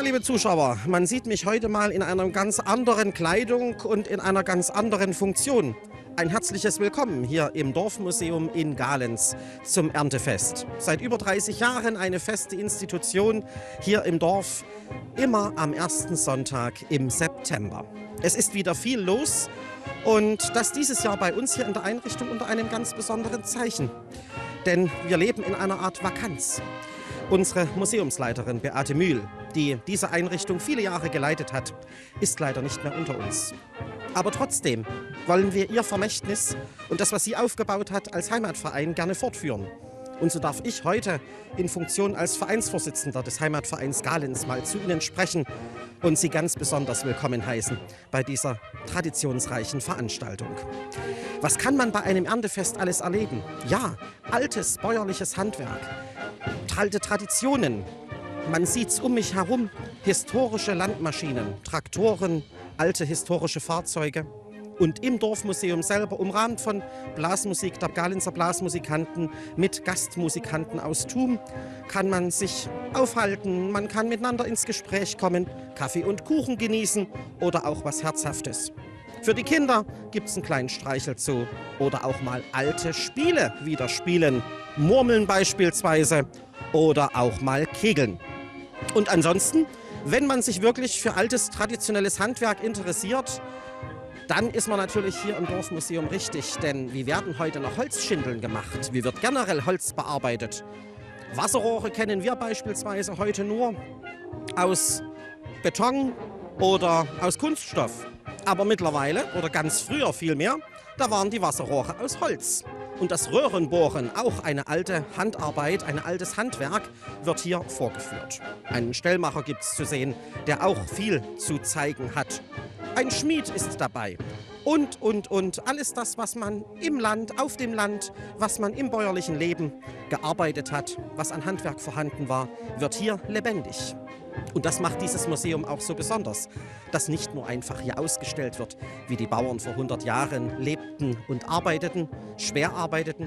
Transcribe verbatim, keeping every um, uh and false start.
liebe Zuschauer, man sieht mich heute mal in einer ganz anderen Kleidung und in einer ganz anderen Funktion. Ein herzliches Willkommen hier im Dorfmuseum in Galenz zum Erntefest. Seit über dreißig Jahren eine feste Institution hier im Dorf, immer am ersten Sonntag im September. Es ist wieder viel los und das dieses Jahr bei uns hier in der Einrichtung unter einem ganz besonderen Zeichen. Denn wir leben in einer Art Vakanz. Unsere Museumsleiterin Beate Mühl, die diese Einrichtung viele Jahre geleitet hat, ist leider nicht mehr unter uns. Aber trotzdem wollen wir ihr Vermächtnis und das, was sie aufgebaut hat, als Heimatverein gerne fortführen. Und so darf ich heute in Funktion als Vereinsvorsitzender des Heimatvereins Galenz mal zu Ihnen sprechen und Sie ganz besonders willkommen heißen bei dieser traditionsreichen Veranstaltung. Was kann man bei einem Erntefest alles erleben? Ja, altes bäuerliches Handwerk, alte Traditionen. Man sieht's um mich herum, historische Landmaschinen, Traktoren, alte historische Fahrzeuge. Und im Dorfmuseum selber, umrahmt von Blasmusik der Galenzer Blasmusikanten mit Gastmusikanten aus Thum, kann man sich aufhalten, man kann miteinander ins Gespräch kommen, Kaffee und Kuchen genießen oder auch was Herzhaftes. Für die Kinder gibt es einen kleinen Streichelzoo oder auch mal alte Spiele wieder spielen, Murmeln beispielsweise oder auch mal Kegeln. Und ansonsten, wenn man sich wirklich für altes traditionelles Handwerk interessiert, dann ist man natürlich hier im Dorfmuseum richtig, denn wie werden heute noch Holzschindeln gemacht? Wie wird generell Holz bearbeitet? Wasserrohre kennen wir beispielsweise heute nur aus Beton oder aus Kunststoff. Aber mittlerweile, oder ganz früher vielmehr, da waren die Wasserrohre aus Holz. Und das Röhrenbohren, auch eine alte Handarbeit, ein altes Handwerk, wird hier vorgeführt. Einen Stellmacher gibt es zu sehen, der auch viel zu zeigen hat. Ein Schmied ist dabei. Und, und, und. Alles das, was man im Land, auf dem Land, was man im bäuerlichen Leben gearbeitet hat, was an Handwerk vorhanden war, wird hier lebendig. Und das macht dieses Museum auch so besonders, dass nicht nur einfach hier ausgestellt wird, wie die Bauern vor hundert Jahren lebten und arbeiteten, schwer arbeiteten,